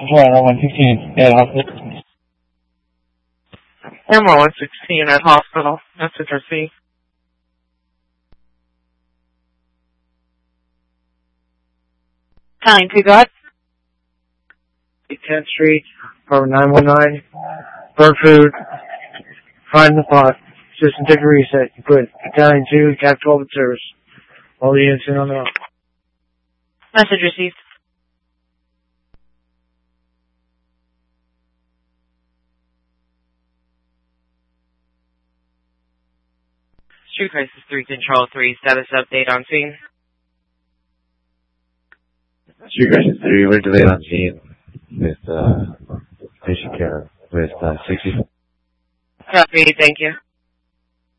Toronto 116 at hospital. Camera 116 at hospital. Message received. Calling to God. 10th Street, apartment 919, bird food, find the pot, system ticket reset. You put Italian 2, Cap 12 in service. All the units in on their own. Message received. Street Crisis 3 Control 3, status update on scene. Street Crisis 3, we're delayed on scene with patient care with 60. Copy, thank you.